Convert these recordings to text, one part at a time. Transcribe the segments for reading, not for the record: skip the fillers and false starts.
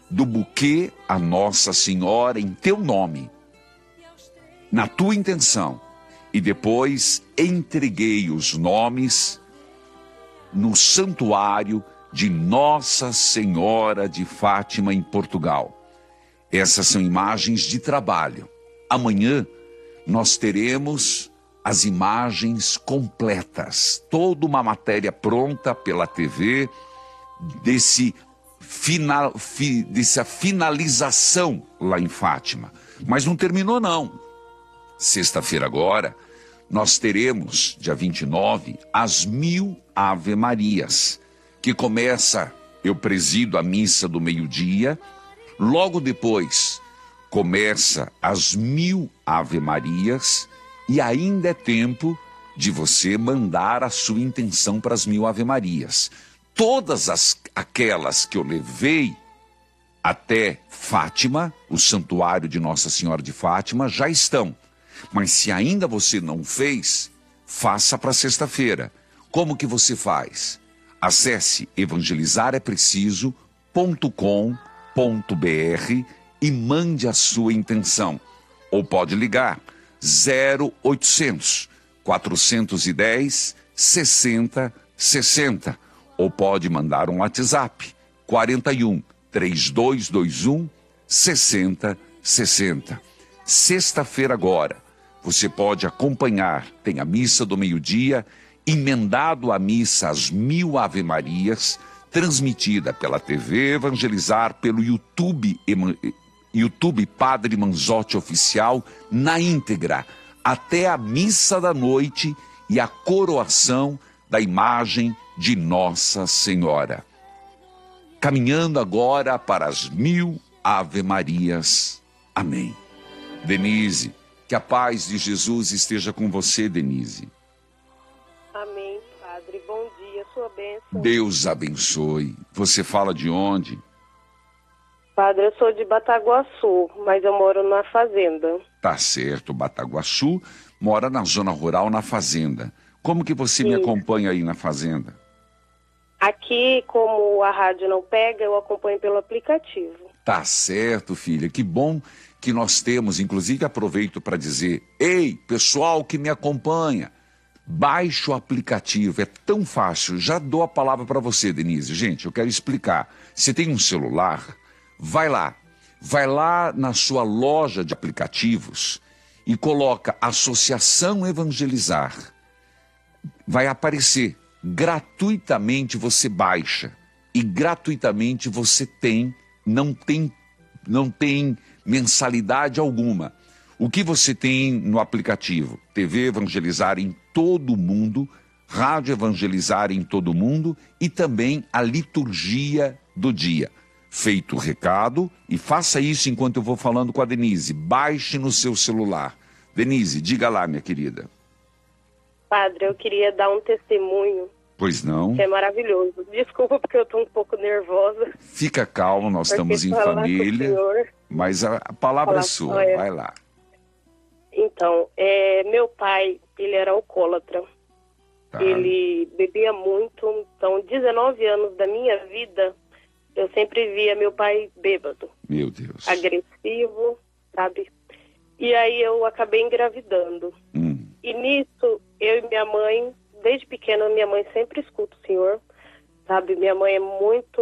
do buquê a Nossa Senhora em teu nome, na tua intenção, e depois entreguei os nomes no santuário de Nossa Senhora de Fátima em Portugal. Essas são imagens de trabalho. Amanhã nós teremos as imagens completas, toda uma matéria pronta pela TV dessa finalização lá em Fátima. Mas não terminou não. Sexta-feira agora, nós teremos, dia 29, as 1000 Ave Marias, que começa, eu presido a missa do meio-dia, logo depois começa as 1000 Ave Marias, e ainda é tempo de você mandar a sua intenção para as 1000 Ave Marias. Todas aquelas que eu levei até Fátima, o santuário de Nossa Senhora de Fátima, já estão. Mas se ainda você não fez, faça para sexta-feira. Como que você faz? Acesse evangelizarepreciso.com.br e mande a sua intenção. Ou pode ligar 0800 410 60 60. Ou pode mandar um WhatsApp 41 3221 60 60. Sexta-feira agora, você pode acompanhar, tem a missa do meio-dia, emendado a missa às 1000 Ave Marias, transmitida pela TV Evangelizar, pelo YouTube Padre Manzotti Oficial, na íntegra, até a missa da noite e a coroação da imagem de Nossa Senhora. Caminhando agora para as 1000 Ave Marias. Amém. Denise, que a paz de Jesus esteja com você, Denise. Amém, Padre. Bom dia, sua bênção. Deus abençoe. Você fala de onde? Padre, eu sou de Bataguaçu, mas eu moro na fazenda. Tá certo, Bataguaçu, mora na zona rural, na fazenda. Como que você me acompanha aí na fazenda? Aqui, como a rádio não pega, eu acompanho pelo aplicativo. Tá certo, filha. Que bom que nós temos. Inclusive, aproveito para dizer, ei, pessoal que me acompanha, baixe o aplicativo. É tão fácil. Já dou a palavra para você, Denise. Gente, eu quero explicar. Você tem um celular? Vai lá. Vai lá na sua loja de aplicativos e coloca Associação Evangelizar. Vai aparecer. Gratuitamente você baixa e gratuitamente você não tem mensalidade alguma. O que você tem no aplicativo? TV Evangelizar em todo o mundo, Rádio Evangelizar em todo o mundo e também a liturgia do dia. Feito o recado, e faça isso enquanto eu vou falando com a Denise. Baixe no seu celular. Denise, diga lá, minha querida. Padre, eu queria dar um testemunho. Pois não. Que é maravilhoso. Desculpa porque eu estou um pouco nervosa. Fica calmo, nós estamos em família. Mas a palavra é sua, vai lá. Então, meu pai, ele era alcoólatra. Tá. Ele bebia muito. Então, 19 anos da minha vida, eu sempre via meu pai bêbado. Meu Deus. Agressivo, sabe? E aí eu acabei engravidando. E nisso, eu e minha mãe, desde pequena, minha mãe sempre escuta o Senhor, sabe? Minha mãe é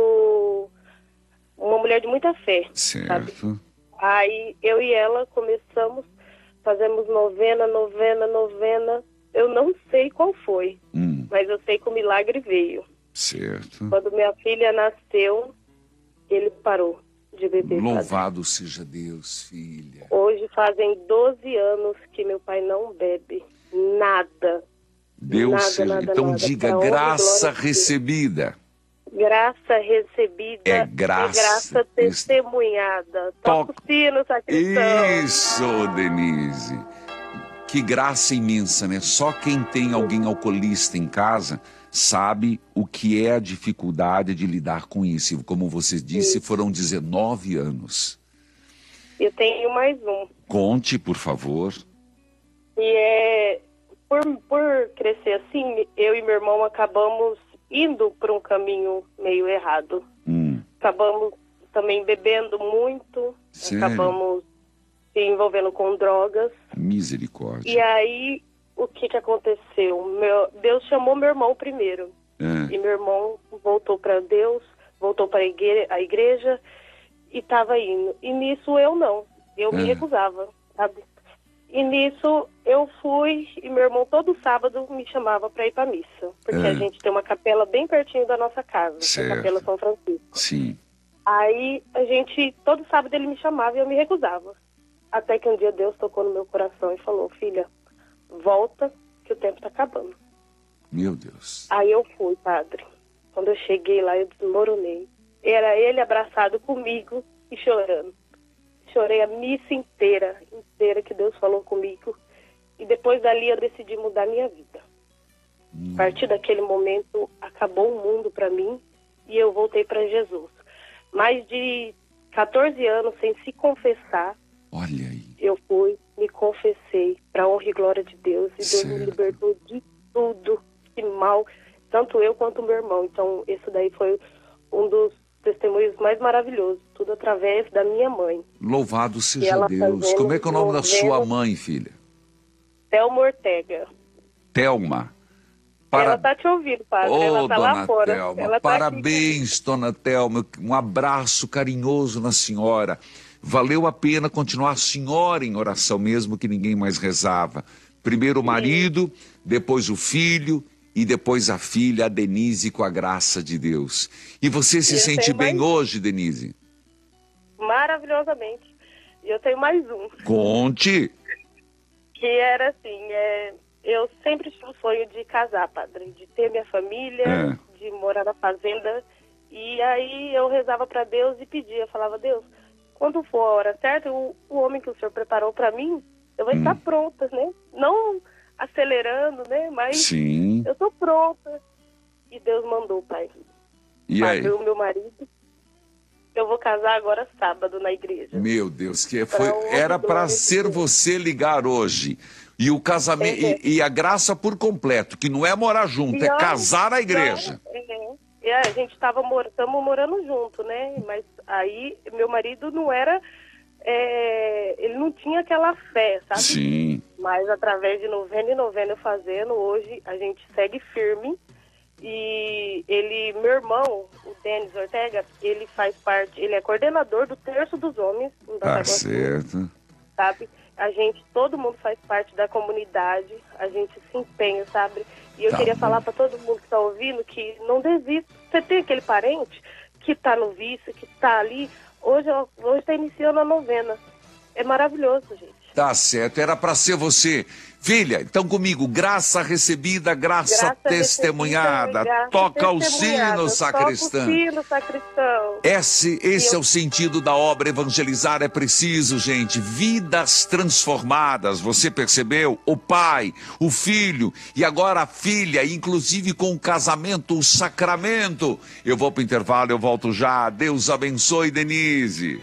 uma mulher de muita fé, certo. Sabe? Aí eu e ela começamos, fazemos novena. Eu não sei qual foi, mas eu sei que o milagre veio. Certo. Quando minha filha nasceu, ele parou de beber. Louvado seja Deus, filha. Hoje fazem 12 anos que meu pai não bebe nada. Deus seja. Então diga graça recebida. Graça recebida é graça testemunhada. Toca o sino, sacristão. Isso, Denise. Que graça imensa, né? Só quem tem alguém alcoolista em casa sabe o que é a dificuldade de lidar com isso. Como você disse, foram 19 anos. Eu tenho mais um. Conte, por favor. E por crescer assim, eu e meu irmão acabamos indo por um caminho meio errado. Acabamos também bebendo muito. Sério? Acabamos se envolvendo com drogas. Misericórdia. E aí, o que aconteceu? Deus chamou meu irmão primeiro. E meu irmão voltou para Deus, voltou para a igreja e estava indo. E nisso eu não. Eu me recusava, sabe? E nisso eu fui e meu irmão todo sábado me chamava para ir para missa. Porque a gente tem uma capela bem pertinho da nossa casa. A Capela São Francisco. Sim. Aí todo sábado ele me chamava e eu me recusava. Até que um dia Deus tocou no meu coração e falou: filha, volta que o tempo está acabando. Meu Deus. Aí eu fui, padre. Quando eu cheguei lá, eu desmoronei. Era ele abraçado comigo e chorando. Chorei a missa inteira que Deus falou comigo. E depois dali eu decidi mudar minha vida. A partir daquele momento, acabou o mundo para mim e eu voltei para Jesus. Mais de 14 anos sem se confessar. Olha aí. Eu fui, me confessei, para honra e glória de Deus. E Deus me libertou de tudo, de mal, tanto eu quanto meu irmão. Então, esse daí foi um dos testemunhos mais maravilhosos. Tudo através da minha mãe. Louvado seja Deus. Como é que é o nome da sua mãe, filha? Thelma Ortega. Thelma. Ela está te ouvindo, padre. Ela está lá fora. Ela parabéns, dona Thelma. Um abraço carinhoso na senhora. Valeu a pena continuar a senhora em oração, mesmo que ninguém mais rezava. Primeiro o marido, depois o filho e depois a filha, a Denise, com a graça de Deus. E você se sente bem hoje, Denise? Maravilhosamente. E eu tenho mais um. Conte. Que era assim, eu sempre tive o sonho de casar, padre, de ter minha família, de morar na fazenda. E aí eu rezava para Deus e pedia, falava: Deus, quando for a hora certa, o homem que o Senhor preparou para mim, eu vou estar pronta, né? Não acelerando, né? Mas eu tô pronta. E Deus mandou, pai. E aí? O meu marido. Eu vou casar agora sábado na igreja. Meu Deus, era para ser você ligar hoje. E o casamento, e a graça por completo, que não é morar junto, é casar na igreja. A gente estamos morando junto, né? Mas aí meu marido não era, ele não tinha aquela fé, sabe? Sim. Mas através de novena e novena eu fazendo, hoje a gente segue firme. E meu irmão, o Denis Ortega, ele faz parte, ele é coordenador do Terço dos Homens. Tá certo. Sabe? Todo mundo faz parte da comunidade, a gente se empenha, sabe? E eu queria falar para todo mundo que está ouvindo que não desista. Você tem aquele parente que está no vício, que está ali, hoje está iniciando a novena. É maravilhoso, gente. Tá certo, era para ser você. Filha, então comigo, graça recebida, graça testemunhada. Toca o sino, sacristão. Toca o sino, sacristão. Esse é o sentido da obra. Evangelizar é preciso, gente. Vidas transformadas, você percebeu? O pai, o filho e agora a filha, inclusive com o casamento, o sacramento. Eu vou pro intervalo, eu volto já. Deus abençoe, Denise.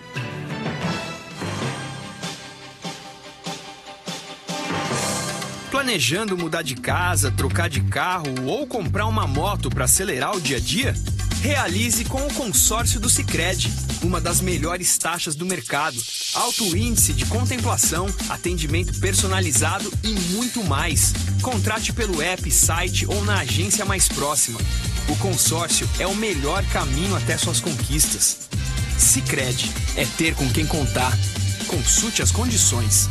Planejando mudar de casa, trocar de carro ou comprar uma moto para acelerar o dia a dia? Realize com o consórcio do Sicredi, uma das melhores taxas do mercado, alto índice de contemplação, atendimento personalizado e muito mais. Contrate pelo app, site ou na agência mais próxima. O consórcio é o melhor caminho até suas conquistas. Sicredi é ter com quem contar. Consulte as condições.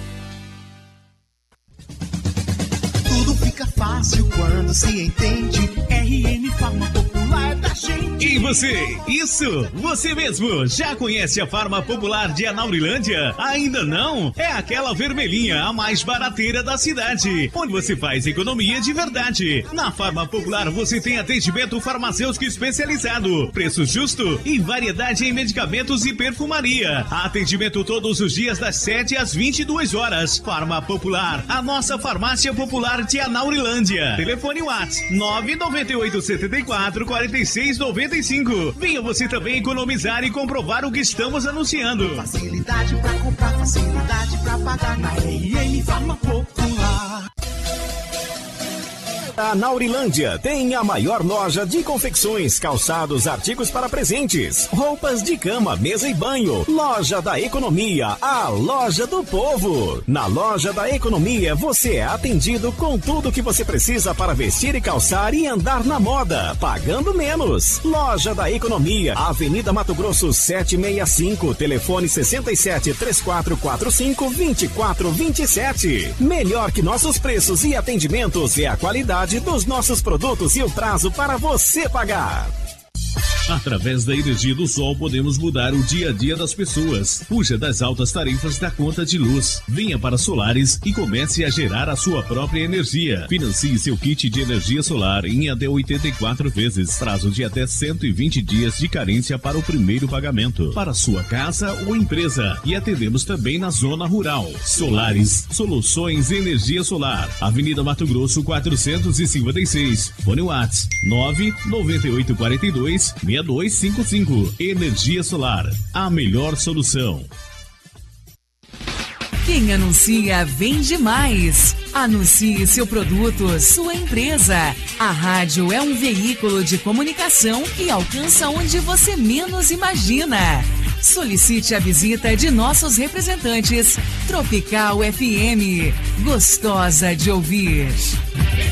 Tudo fica fácil quando se entende. RN Farma Popular da gente. E você? Isso! Você mesmo! Já conhece a Farma Popular de Anaurilândia? Ainda não? É aquela vermelhinha, a mais barateira da cidade, onde você faz economia de verdade. Na Farma Popular você tem atendimento farmacêutico especializado, preço justo e variedade em medicamentos e perfumaria. Atendimento todos os dias das 7 às 22 horas. Farma Popular, a nossa farmácia popular de Anaurilândia. Telefone WhatsApp 998744695. Venha você também economizar e comprovar o que estamos anunciando. Facilidade pra comprar, facilidade pra pagar na RN Farma Popular. A Naurilândia tem a maior loja de confecções, calçados, artigos para presentes, roupas de cama, mesa e banho. Loja da Economia, a loja do povo. Na Loja da Economia você é atendido com tudo que você precisa para vestir e calçar e andar na moda, pagando menos. Loja da Economia, Avenida Mato Grosso 765, telefone 67 3445 2427. Melhor que nossos preços e atendimentos é a qualidade dos nossos produtos e o prazo para você pagar. Através da energia do sol podemos mudar o dia a dia das pessoas. Fuja das altas tarifas da conta de luz. Venha para Solares e comece a gerar a sua própria energia. Financie seu kit de energia solar em até 84 vezes. Prazo de até 120 dias de carência para o primeiro pagamento. Para sua casa ou empresa. E atendemos também na zona rural. Solares, soluções em energia solar. Avenida Mato Grosso 456. Fone WhatsApp 99842 6255. Energia solar, a melhor solução. Quem anuncia vende mais. Anuncie seu produto, sua empresa. A rádio é um veículo de comunicação que alcança onde você menos imagina. Solicite a visita de nossos representantes. Tropical FM, gostosa de ouvir.